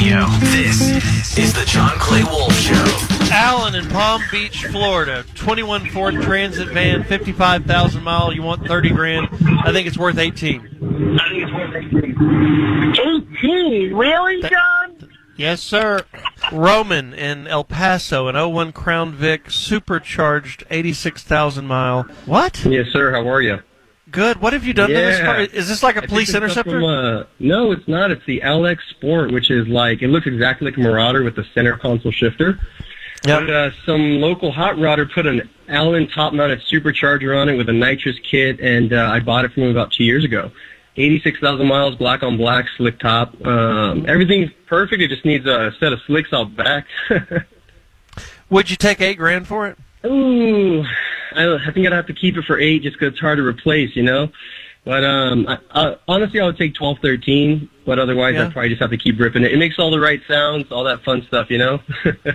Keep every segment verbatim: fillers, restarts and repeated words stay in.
Radio. This is the John Clay Wolf Show. Alan in Palm Beach, Florida. twenty-one Ford Transit van, fifty-five thousand mile. You want thirty grand? I think it's worth eighteen. I think it's worth eighteen. eighteen? Really, John? Yes, sir. Roman in El Paso, an oh one Crown Vic, supercharged, eighty-six thousand mile. What? Yes, sir. How are you? Good. What have you done yeah. to this car? Is this like a I police interceptor? From, uh, no, it's not. It's the L X Sport, which is like, it looks exactly like a Marauder with the center console shifter. Yep. But uh, some local hot rodder put an Allen top-mounted supercharger on it with a nitrous kit, and uh, I bought it from him about two years ago. eighty-six thousand miles, black on black, slick top. Um, everything's perfect. It just needs a set of slicks out back. Would you take eight grand for it? Ooh, I, I think I'd have to keep it for eight just because it's hard to replace, you know? But um, I, I, honestly, I would take twelve, thirteen, but otherwise Yeah. I'd probably just have to keep ripping it. It makes all the right sounds, all that fun stuff, you know?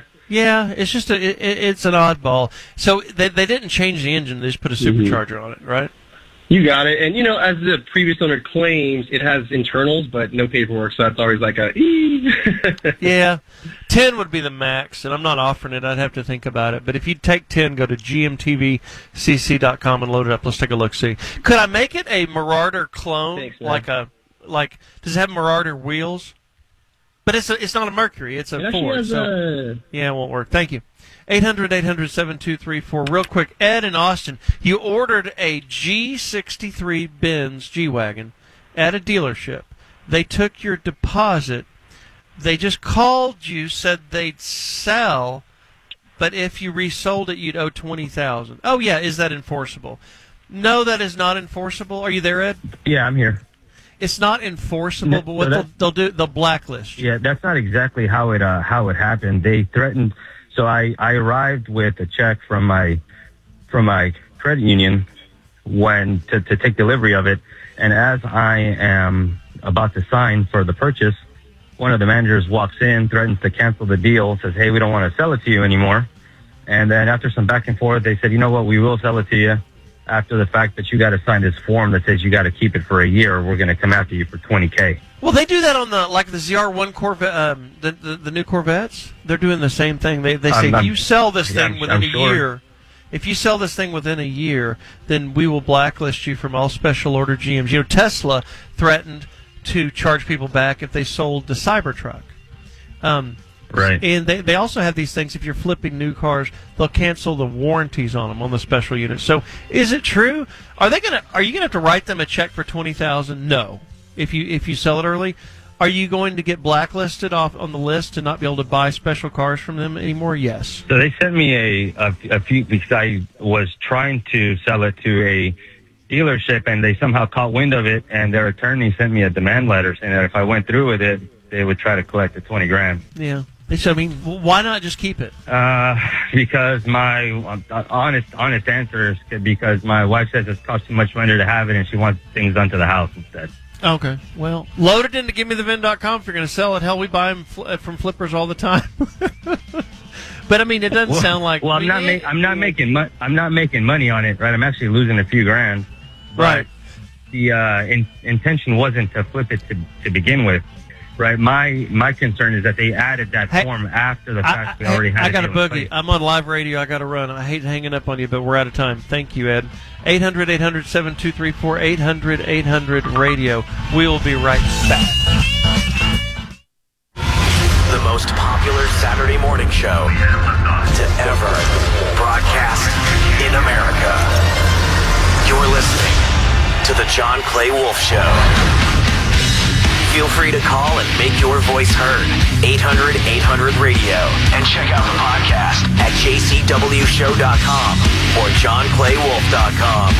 Yeah, it's just a, it, it's an oddball. So they they didn't change the engine; they just put a supercharger mm-hmm. on it, right? You got it. And, you know, as the previous owner claims, it has internals, but no paperwork, so that's always like a ee. Yeah. ten would be the max, and I'm not offering it. I'd have to think about it. But if you take ten, go to G M T V C C dot com and load it up. Let's take a look-see. Could I make it a Marauder clone? Thanks, like a, like, does it have Marauder wheels? But it's a, it's not a Mercury. It's a It Ford. has So, a... yeah, it won't work. Thank you. eight hundred, eight hundred, seven two three four. Real quick, Ed in Austin, you ordered a G sixty-three Benz G-Wagon at a dealership. They took your deposit. They just called you, said they'd sell, but if you resold it, you'd owe twenty thousand dollars. Oh, yeah, is that enforceable? No, that is not enforceable. Are you there, Ed? Yeah, I'm here. It's not enforceable, No, but what no, they'll, they'll do, they'll blacklist you. Yeah, that's not exactly how it uh, how it happened. They threatened. So I, I arrived with a check from my from my credit union when to, to take delivery of it, and as I am about to sign for the purchase, one of the managers walks in, threatens to cancel the deal, says, "Hey, we don't want to sell it to you anymore." And then after some back and forth, they said, "You know what? We will sell it to you after the fact, but you got to sign this form that says you got to keep it for a year. We're going to come after you for twenty K." Well, they do that on the like the Z R one Corvette, um, the, the the new Corvettes. They're doing the same thing. They they say I'm, if I'm, you sell this thing I'm, within I'm a sure. year, if you sell this thing within a year, then we will blacklist you from all special order G Ms. You know, Tesla threatened to charge people back if they sold the Cybertruck. Um, Right. And they, they also have these things, if you're flipping new cars, they'll cancel the warranties on them on the special units. So is it true? Are they gonna are you gonna have to write them a check for twenty thousand dollars? No. If you if you sell it early. Are you going to get blacklisted off on the list to not be able to buy special cars from them anymore? Yes. So they sent me a, a, a few, because I was trying to sell it to a dealership, and they somehow caught wind of it, and their attorney sent me a demand letter saying that if I went through with it, they would try to collect the twenty grand. Yeah. So, I mean, why not just keep it? Uh, because my uh, honest honest answer is because my wife says it's cost too much money to have it, and she wants things done to the house instead. Okay. Well, load it into give me the vin dot com if you're going to sell it. Hell, we buy them fl- from flippers all the time. But I mean, it doesn't well, sound like. Well, I'm not. Ma- I'm not making. Mo- I'm not making money on it, right? I'm actually losing a few grand. But right. The uh, in- intention wasn't to flip it to to begin with, right? My my concern is that they added that hey, form after the fact. I, we already I, had. I got a boogie. Place. I'm on live radio. I got to run. I hate hanging up on you, but we're out of time. Thank you, Ed. eight hundred, eight hundred, seven two three four, eight hundred, eight hundred radio. We'll be right back. The most popular Saturday morning show to ever broadcast in America. You're listening to The John Clay Wolf Show. Feel free to call and make your voice heard. eight hundred, eight hundred radio. And check out the podcast at j c w show dot com or john clay wolf dot com.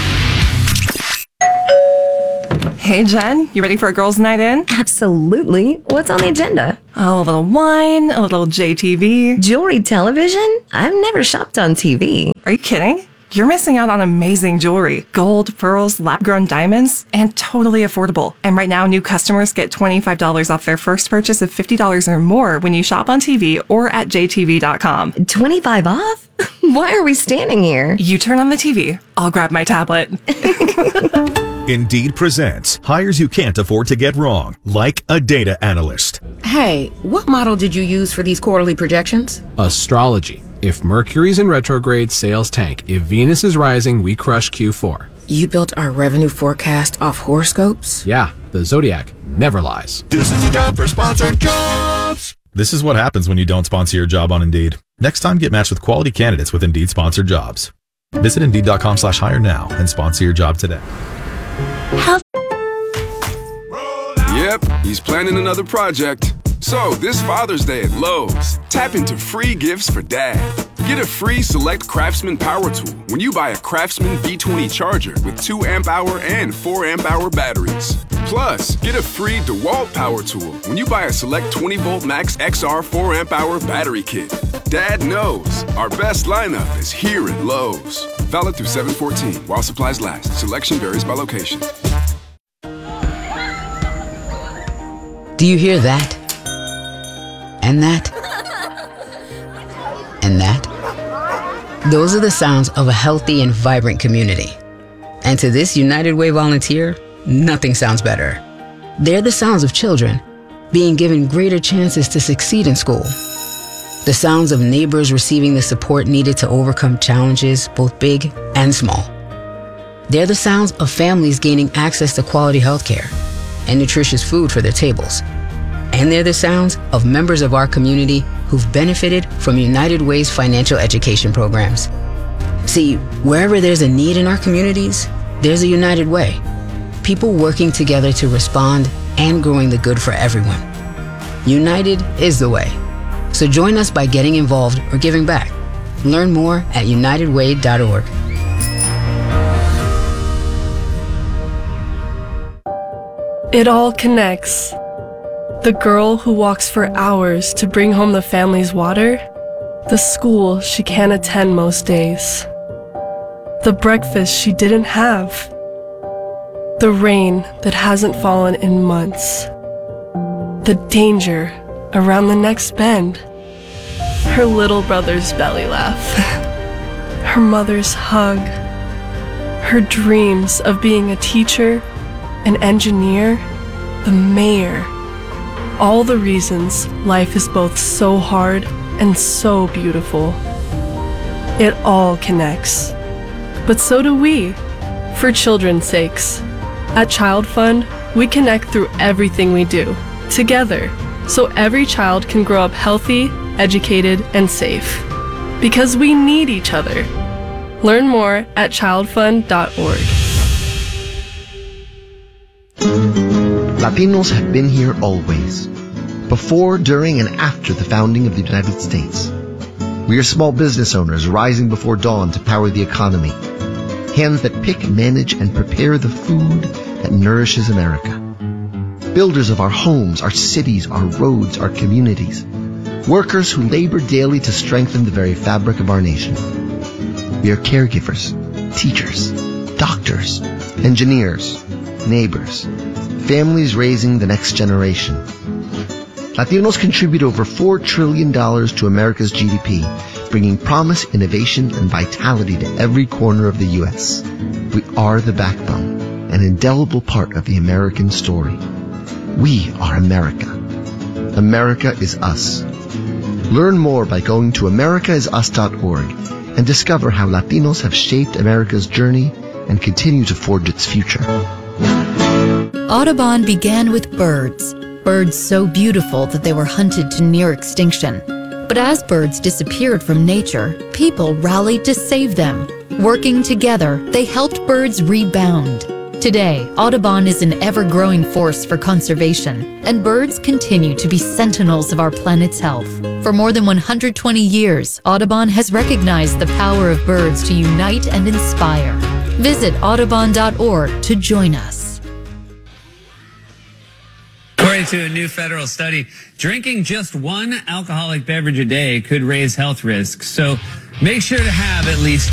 Hey, Jen, you ready for a girls' night in? Absolutely. What's on the agenda? Oh, a little wine, a little J T V. Jewelry television? I've never shopped on T V. Are you kidding? You're missing out on amazing jewelry. Gold, pearls, lab-grown diamonds, and totally affordable. And right now, new customers get twenty-five dollars off their first purchase of fifty dollars or more when you shop on T V or at j t v dot com. twenty-five off? Why are we standing here? You turn on the T V. I'll grab my tablet. Indeed presents hires you can't afford to get wrong, like a data analyst. Hey, what model did you use for these quarterly projections? Astrology. If Mercury's in retrograde, sales tank. If Venus is rising, we crush Q four. You built our revenue forecast off horoscopes? Yeah, the Zodiac never lies. This is the job for sponsored jobs. This is what happens when you don't sponsor your job on Indeed. Next time, get matched with quality candidates with Indeed sponsored jobs. Visit Indeed.com slash hire now and sponsor your job today. How- yep, he's planning another project. So, this Father's Day at Lowe's, tap into free gifts for Dad. Get a free Select Craftsman power tool when you buy a Craftsman V twenty charger with two amp hour and four amp hour batteries. Plus, get a free DeWalt power tool when you buy a Select twenty volt Max X R four amp hour battery kit. Dad knows our best lineup is here at Lowe's. Valid through seven fourteen while supplies last. Selection varies by location. Do you hear that? And that? And that? Those are the sounds of a healthy and vibrant community. And to this United Way volunteer, nothing sounds better. They're the sounds of children being given greater chances to succeed in school. The sounds of neighbors receiving the support needed to overcome challenges, both big and small. They're the sounds of families gaining access to quality healthcare and nutritious food for their tables. And they're the sounds of members of our community who've benefited from United Way's financial education programs. See, wherever there's a need in our communities, there's a United Way. People working together to respond and growing the good for everyone. United is the way. So join us by getting involved or giving back. Learn more at united way dot org. It all connects. The girl who walks for hours to bring home the family's water, the school she can't attend most days, the breakfast she didn't have, the rain that hasn't fallen in months, the danger around the next bend, her little brother's belly laugh, her mother's hug, her dreams of being a teacher, an engineer, the mayor. All the reasons life is both so hard and so beautiful. It all connects. But so do we, for children's sakes. At Child Fund, we connect through everything we do, together, so every child can grow up healthy, educated, and safe. Because we need each other. Learn more at child fund dot org. Latinos have been here always, before, during, and after the founding of the United States. We are small business owners rising before dawn to power the economy, hands that pick, manage, and prepare the food that nourishes America. Builders of our homes, our cities, our roads, our communities. Workers who labor daily to strengthen the very fabric of our nation. We are caregivers, teachers, doctors, engineers, neighbors, families raising the next generation. Latinos contribute over four trillion dollars to America's G D P, bringing promise, innovation, and vitality to every corner of the U S. We are the backbone, an indelible part of the American story. We are America. America is us. Learn more by going to america is us dot org and discover how Latinos have shaped America's journey and continue to forge its future. Audubon began with birds. Birds so beautiful that they were hunted to near extinction. But as birds disappeared from nature, people rallied to save them. Working together, they helped birds rebound. Today, Audubon is an ever-growing force for conservation, and birds continue to be sentinels of our planet's health. For more than one hundred twenty years, Audubon has recognized the power of birds to unite and inspire. Visit audubon dot org to join us. According to a new federal study, drinking just one alcoholic beverage a day could raise health risks. So make sure to have at least